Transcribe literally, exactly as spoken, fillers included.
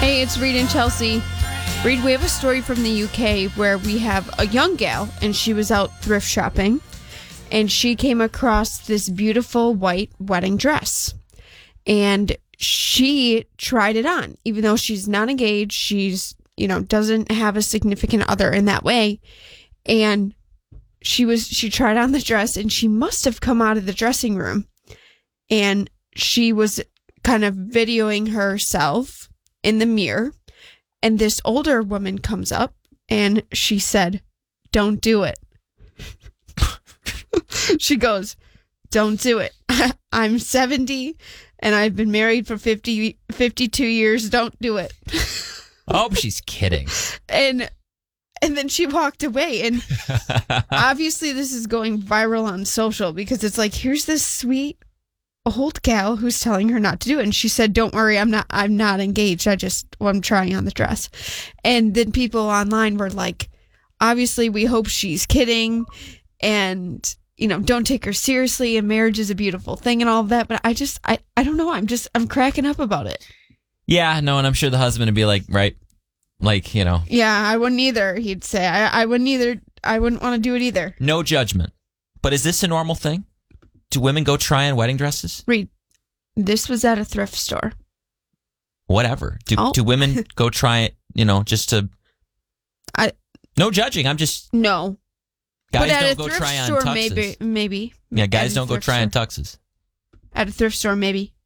Hey, it's Reed and Chelsea. Reed, we have a story from the U K where we have a young gal, and she was out thrift shopping, and she came across this beautiful white wedding dress. And she tried it on, even though she's not engaged. She's, you know, doesn't have a significant other in that way. And she was, she tried on the dress, and she must have come out of the dressing room, and she was kind of videoing herself in the mirror. And this older woman comes up, and she said, "Don't do it." She goes, "Don't do it. I'm seventy and I've been married for fifty, fifty-two years. Don't do it." Oh, she's kidding. And and then she walked away. And obviously this is going viral on social, because it's like, here's this sweet old gal who's telling her not to do it. And she said, "Don't worry, I'm not I'm not engaged. I just well, I'm trying on the dress." And then people online were like, obviously we hope she's kidding, and you know, don't take her seriously, and marriage is a beautiful thing and all of that. But I just I, I don't know. I'm just I'm cracking up about it. Yeah, no, and I'm sure the husband would be like, right, like, you know. Yeah, I wouldn't either, he'd say. I, I wouldn't either. I wouldn't want to do it either. No judgment. But is this a normal thing? Do women go try on wedding dresses? Reed, this was at a thrift store. Whatever. Do oh. do women go try it, you know, just to... I No judging. I'm just... No. Guys but at don't a go thrift try on store, tuxes. maybe. maybe. Yeah, guys don't go try store. on tuxes. At a thrift store, maybe.